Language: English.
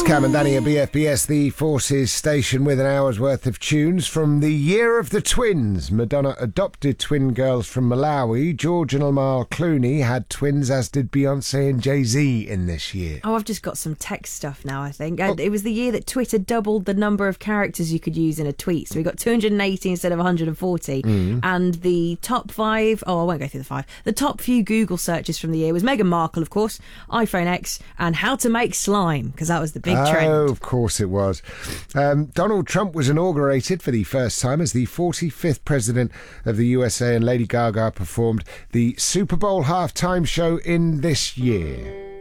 Cam and Danny at BFBS, the Forces station, with an hour's worth of tunes from the year of the twins. Madonna adopted twin girls from Malawi. George and Amal Clooney had twins, as did Beyonce and Jay-Z in this year. Oh, I've just got some text stuff now, I think. It was the year that Twitter doubled the number of characters you could use in a tweet. So we got 280 instead of 140. And the top 5, I won't go through the 5. The top few Google searches from the year was Meghan Markle, of course, iPhone X, and how to make slime, because that was the big trend. Oh, of course it was. Donald Trump was inaugurated for the first time as the 45th president of the USA, and Lady Gaga performed the Super Bowl halftime show in this year.